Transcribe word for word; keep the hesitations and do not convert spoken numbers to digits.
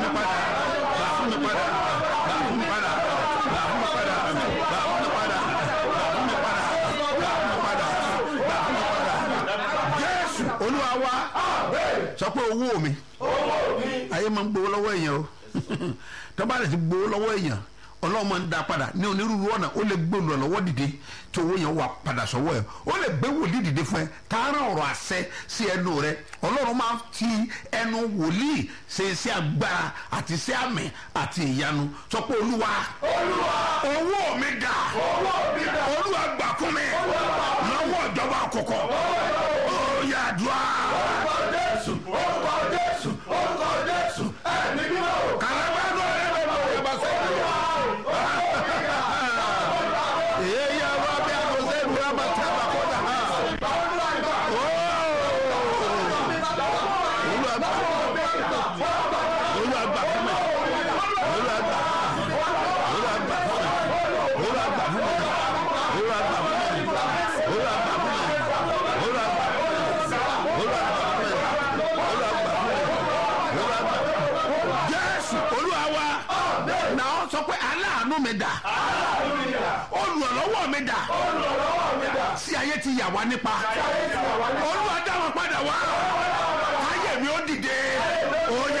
mi padà gbà fún mi padà gbà fún mi padà gbà fún mi padà gbà fún mi padà gbà fún mi padà gbà fún mi padà gbà fún mi padà Jésù Olúwa wa sọ pé owó mi ayé máa ń gbowó lọ́wọ́ èèyàn o tọ́ba rẹ̀ ti gbowó lọ́wọ́ èèyàn Ọlọ́run máa ń dá padà ní onírúurú ọ̀nà ó lè gbé olùrànlọ́wọ́ dìde tí owó yẹn wà padà sọ́wọ́ ẹ̀ ó lè gbé wòlíì dìde fún ẹ tààrà ọ̀rọ̀ àṣẹ sí ẹnu rẹ Ọlọ́run máa ti ẹnu wòlíì ṣe iṣẹ́ agbára àti iṣẹ́ àmì àti ìyanu sọ pé Olúwa owó mi dà Olúwa gbà fún mi lọ́wọ́ ìjọba àkọ́kọ́ ó yá àdúrà Jésù orúkọ Jésù orúkọ Jésù ẹ̀mí mímọ́ kàlábà ló rẹ̀ lọ́wọ́ ìjọba sẹ́yìn. Mi dà olùrànlọ́wọ́ mi dà sí ayé ti yà wá nípa Olúwa dá wọn padà wá ayé mi ó dìde ó yá.